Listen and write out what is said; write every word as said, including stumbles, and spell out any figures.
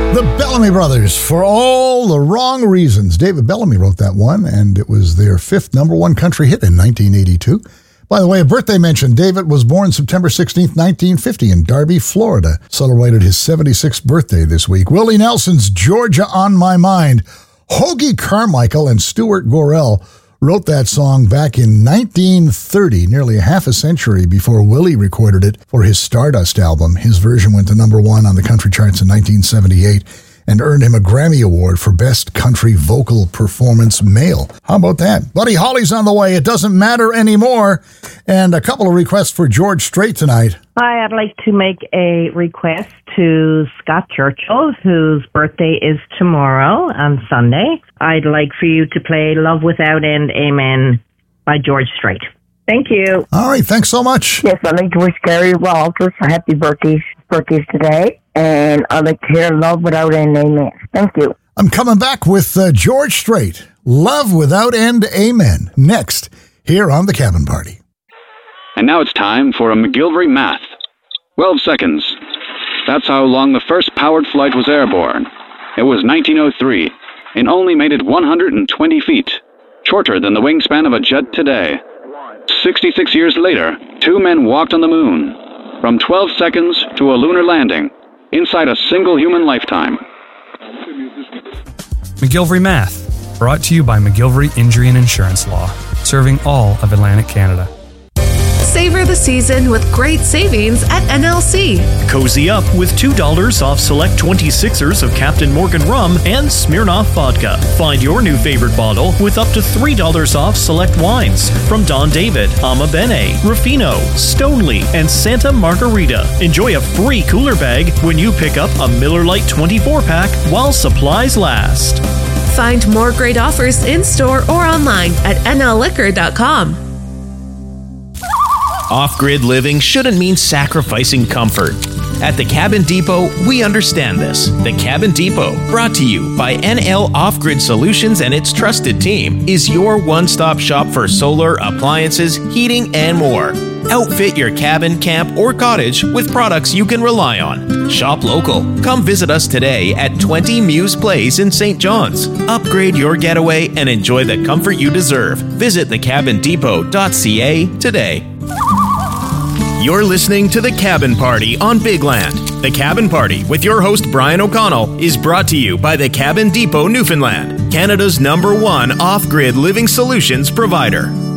The Bellamy Brothers, For All the Wrong Reasons. David Bellamy wrote that one, and it was their fifth number one country hit in nineteen eighty-two. By the way, a birthday mention. David was born September sixteenth, nineteen fifty in Darby, Florida. Celebrated his seventy-sixth birthday this week. Willie Nelson's Georgia on My Mind. Hoagy Carmichael and Stuart Gorell wrote that song back in nineteen thirty, nearly a half a century before Willie recorded it for his Stardust album. His version went to number one on the country charts in nineteen seventy-eight and earned him a Grammy Award for Best Country Vocal Performance Male. How about that? Buddy Holly's on the way. It Doesn't Matter Anymore. And a couple of requests for George Strait tonight. Hi, I'd like to make a request to Scott Churchill, whose birthday is tomorrow on Sunday. I'd like for you to play Love Without End, Amen by George Strait. Thank you. All right, thanks so much. Yes, I'd like to wish Gary Walters a happy birthday, birthdays today. And I'd like to hear Love Without End, Amen. Thank you. I'm coming back with uh, George Strait, Love Without End, Amen, next here on The Cabin Party. And now it's time for a McGilvery math. twelve seconds. That's how long the first powered flight was airborne. It was nineteen oh three, and only made it one hundred twenty feet, shorter than the wingspan of a jet today. sixty-six years later, two men walked on the moon. From twelve seconds to a lunar landing, inside a single human lifetime. McGilvery Math, brought to you by McGilvery Injury and Insurance Law, serving all of Atlantic Canada. Savor the season with great savings at N L C. Cozy up with two dollars off select twenty-sixers of Captain Morgan rum and Smirnoff vodka. Find your new favorite bottle with up to three dollars off select wines from Don David, Ama Bene, Ruffino, Stoneleigh, and Santa Margarita. Enjoy a free cooler bag when you pick up a Miller Lite twenty-four pack while supplies last. Find more great offers in-store or online at N L liquor dot com. Off-grid living shouldn't mean sacrificing comfort. At the Cabin Depot, we understand this. The Cabin Depot, brought to you by N L Off-Grid Solutions and its trusted team, is your one-stop shop for solar, appliances, heating, and more. Outfit your cabin, camp, or cottage with products you can rely on. Shop local. Come visit us today at twenty Muse Place in Saint John's. Upgrade your getaway and enjoy the comfort you deserve. Visit the cabin depot dot c a today. You're listening to The Cabin Party on Big Land. The Cabin Party with your host Brian O'Connell is brought to you by The Cabin Depot Newfoundland, Canada's number one off-grid living solutions provider.